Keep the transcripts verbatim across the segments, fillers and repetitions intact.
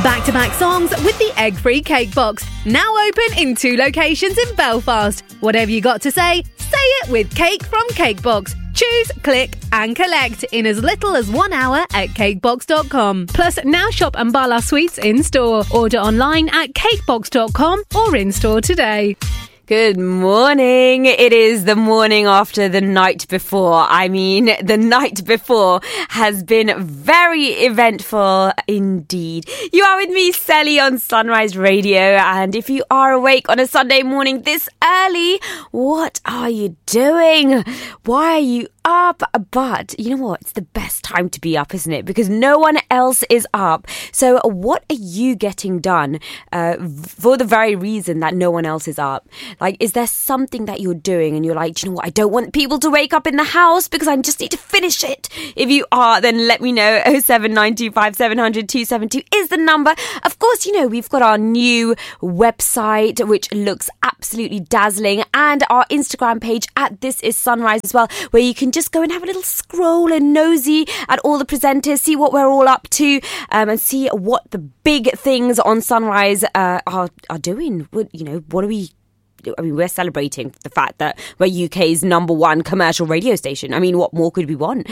Back-to-back songs with the egg-free cake box. Now open in two locations in Belfast. Whatever you got to say, say it with Cake from Cakebox. Choose, click and collect in as little as one hour at cakebox dot com. Plus, now shop Ambala Sweets in-store. Order online at cakebox dot com or in-store today. Good morning. It is the morning after the night before. I mean, the night before has been very eventful indeed. You are with me, Sally, on Sunrise Radio. And if you are awake on a Sunday morning this early, what are you doing? Why are you up? But you know what? It's the best time to be up, isn't it? Because no one else is up. So what are you getting done uh, for the very reason that no one else is up? Like, is there something that you're doing and you're like, do you know what? I don't want people to wake up in the house because I just need to finish it. If you are, then let me know. oh seven nine two five seven zero zero two seven two is the number. Of course, you know, we've got our new website, which looks absolutely dazzling, and our Instagram page at This Is Sunrise as well, where you can just go and have a little scroll and nosy at all the presenters, see what we're all up to, um, and see what the big things on Sunrise uh, are, are doing. You know, what are we... I mean, we're celebrating the fact that we're U K's number one commercial radio station. I mean, what more could we want?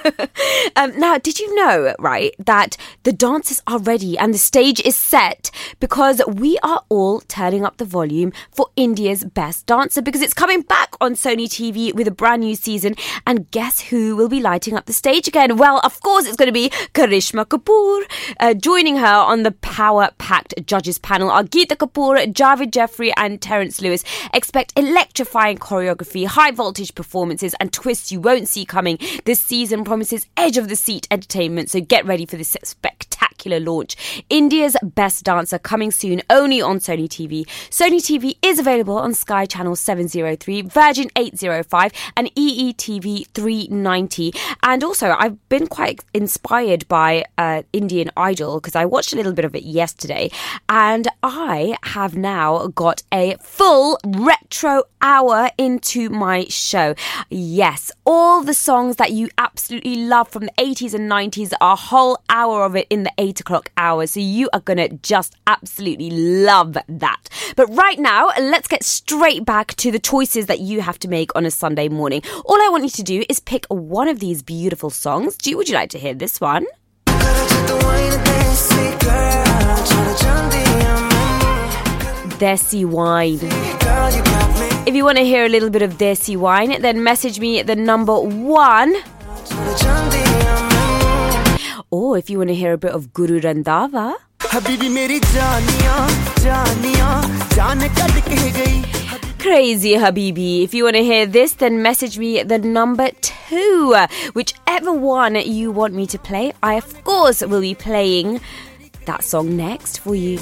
um, now, did you know, right, that the dancers are ready and the stage is set because we are all turning up the volume for India's Best Dancer, because it's coming back on Sony T V with a brand new season. And guess who will be lighting up the stage again? Well, of course, it's going to be Karishma Kapoor. Uh, joining her on the power-packed judges panel are Geeta Kapoor, Javed Jeffrey and Terence Lewis. Expect electrifying choreography, high voltage performances and twists you won't see coming. This season promises edge of the seat entertainment, so get ready for this spectacular launch. India's Best Dancer coming soon only on Sony T V. Sony T V is available on Sky Channel seven oh three, Virgin eight oh five and E E T V three ninety. And also, I've been quite inspired by uh, Indian Idol because I watched a little bit of it yesterday, and I have now got a full retro hour into my show. Yes, all the songs that you absolutely love from the eighties and nineties, a whole hour of it in the eight o'clock hour. So you are going to just absolutely love that. But right now, let's get straight back to the choices that you have to make on a Sunday morning. All I want you to do is pick one of these beautiful songs. Do you, would you like to hear this one? Desi Wine. If you want to hear a little bit of Desi Wine, then message me at the number one. Or if you want to hear a bit of Guru Randhawa. Crazy Habibi. If you want to hear this, then message me at the number two. Whichever one you want me to play, I of course will be playing that song next for you.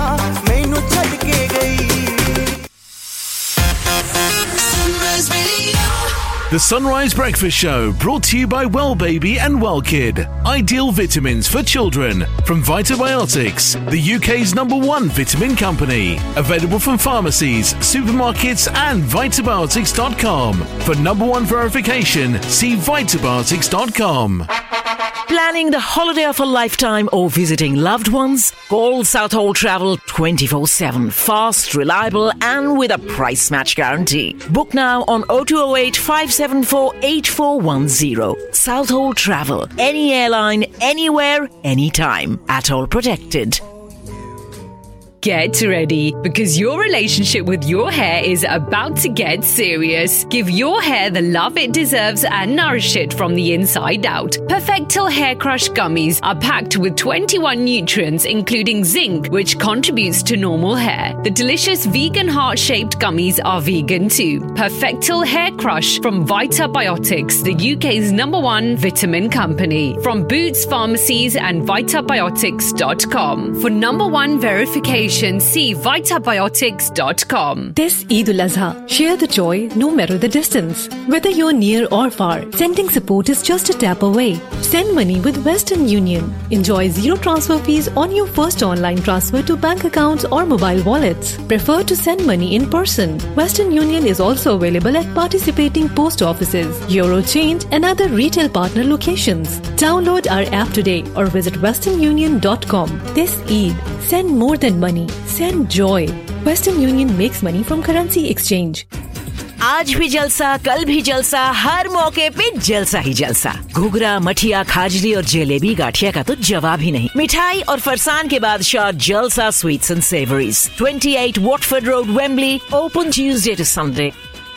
The Sunrise Breakfast Show, brought to you by Well Baby and Well Kid. Ideal vitamins for children from Vitabiotics, the U K's number one vitamin company. Available from pharmacies, supermarkets and vitabiotics dot com. For number one verification, see vitabiotics dot com. Planning the holiday of a lifetime or visiting loved ones? Call Southhold Travel twenty-four seven. Fast, reliable and with a price match guarantee. Book now on oh two oh eight, five seven four, eight four one zero. Southhold Travel. Any airline, anywhere, anytime. Atoll protected. Get ready, because your relationship with your hair is about to get serious. Give your hair the love it deserves and nourish it from the inside out. Perfectil Hair Crush Gummies are packed with twenty-one nutrients, including zinc, which contributes to normal hair. The delicious vegan heart-shaped gummies are vegan too. Perfectil Hair Crush from Vitabiotics, the U K's number one vitamin company. From Boots Pharmacies and vitabiotics dot com. For number one verification, verification, see vitabiotics dot com. This Eid al-Azha, share the joy no matter the distance. Whether you're near or far, sending support is just a tap away. Send money with Western Union. Enjoy zero transfer fees on your first online transfer to bank accounts or mobile wallets. Prefer to send money in person. Western Union is also available at participating post offices, Eurochange and other retail partner locations. Download our app today or visit western union dot com. This Eid, send more than money. Send joy. Western Union makes money from currency exchange. आज भी जलसा, कल भी जलसा, हर मौके पे जलसा ही जलसा। घुघरा, मठिया, खाजली और जलेबी गाठिया का तो जवाब ही नहीं। मिठाई और फरसान के बादशाह जलसा sweets and savouries, twenty-eight Watford Road, Wembley, open Tuesday to Sunday.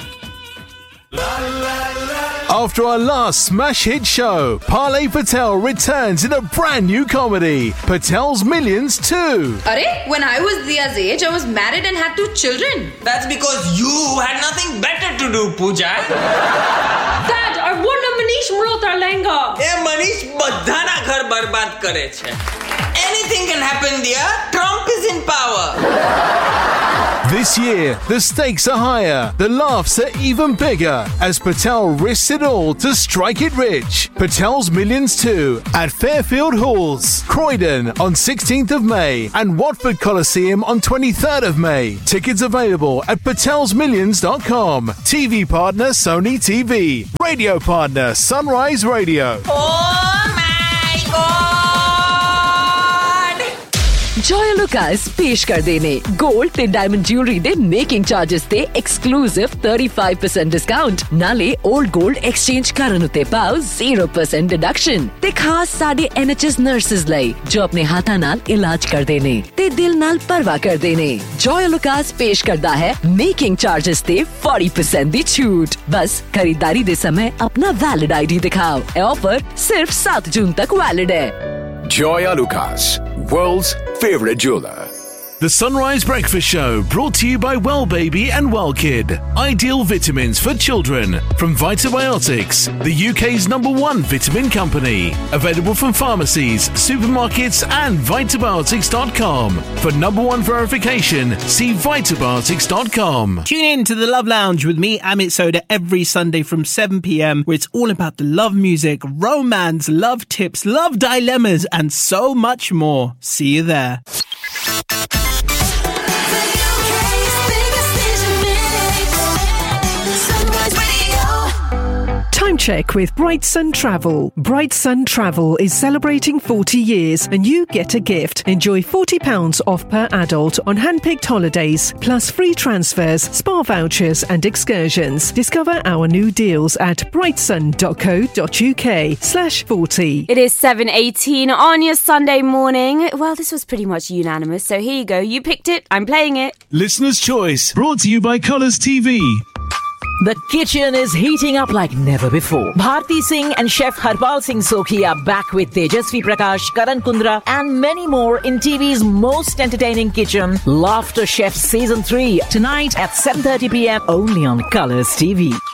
After our last smash hit show, Parley Patel returns in a brand new comedy, Patel's Millions two. Arey, when I was Dia's age, I was married and had two children. That's because you had nothing better to do, Pooja. Dad, I won a Manish Malhotra lehenga. ए मनीष बधाना घर बर्बाद करे छे. Anything can happen, Dia. Trump is in power. This year, the stakes are higher, the laughs are even bigger as Patel risks it all to strike it rich. Patel's Millions two at Fairfield Halls, Croydon on sixteenth of May and Watford Coliseum on twenty-third of May. Tickets available at patels millions dot com. T V partner Sony T V. Radio partner Sunrise Radio. Oh my God! Joya Lucas पेश कर देने gold ते diamond jewellery they making charges ते exclusive thirty-five percent discount नाले old gold exchange करन उते पाओ zero percent deduction ते खास साडे N H S नर्सेस लई जो अपने हाथा नाल इलाज कर देने ते दिल नाल परवाह कर देने। Joya Lucas पेश करदा है मेकिंग चार्जेस ते forty percent दी छूट। बस खरीदारी दे समय अपना वैलिड आईडी दिखाओ। ए ऑफर सिर्फ सात जून तक वैलिड है। Joya Lucas, world's favorite jeweler. The Sunrise Breakfast Show brought to you by Well Baby and Well Kid. Ideal vitamins for children from Vitabiotics, the U K's number one vitamin company. Available from pharmacies, supermarkets and vitabiotics dot com. For number one verification, see vitabiotics dot com. Tune in to the Love Lounge with me, Amit Soda, every Sunday from seven p.m. where it's all about the love music, romance, love tips, love dilemmas and so much more. See you there. Time check with Bright Sun Travel. Bright Sun Travel is celebrating forty years and you get a gift. Enjoy forty pounds off per adult on hand-picked holidays, plus free transfers, spa vouchers and excursions. Discover our new deals at brightsun dot co dot uk slash forty. It is seven eighteen on your Sunday morning. Well, this was pretty much unanimous, so here you go. You picked it, I'm playing it. Listener's Choice, brought to you by Colours T V. The kitchen is heating up like never before. Bharti Singh and Chef Harpal Singh Sokhi are back with Tejasvi Prakash, Karan Kundra and many more in T V's most entertaining kitchen, Laughter Chef Season three, tonight at seven thirty p.m. only on Colours T V.